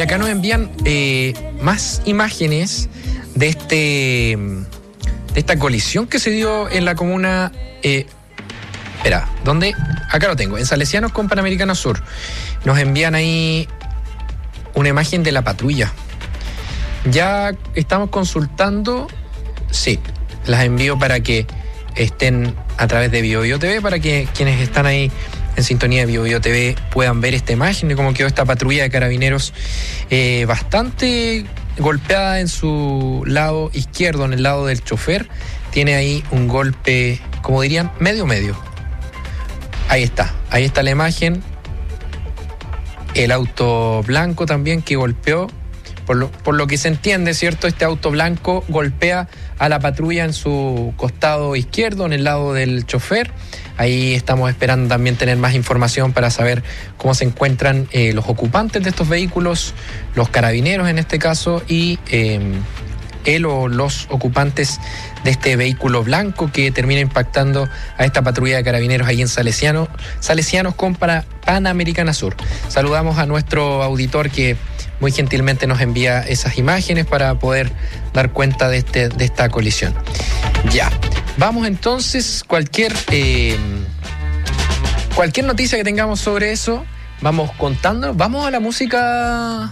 acá nos envían más imágenes de esta colisión que se dio en la comuna. Espera, ¿dónde? Acá lo tengo, en Salesianos con Panamericana Sur. Nos envían ahí una imagen de la patrulla. Ya estamos consultando. Sí, las envío para que estén a través de BioBio TV, para que quienes están ahí en sintonía de BioBio TV puedan ver esta imagen de cómo quedó esta patrulla de carabineros bastante golpeada en su lado izquierdo, en el lado del chofer. Tiene ahí un golpe, como dirían, medio. Ahí está la imagen. El auto blanco también que golpeó, por lo que se entiende, ¿cierto? Este auto blanco golpea a la patrulla en su costado izquierdo, en el lado del chofer. Ahí estamos esperando también tener más información para saber cómo se encuentran los ocupantes de estos vehículos, los carabineros en este caso, y él o los ocupantes de este vehículo blanco que termina impactando a esta patrulla de carabineros ahí en Salesianos con Panamericana Sur. Saludamos a nuestro auditor que muy gentilmente nos envía esas imágenes para poder dar cuenta de esta colisión. Ya, vamos entonces, cualquier noticia que tengamos sobre eso, vamos contando. Vamos a la música.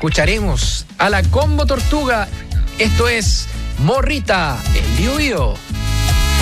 Escucharemos a la Combo Tortuga. Esto es Morrita en BioBio.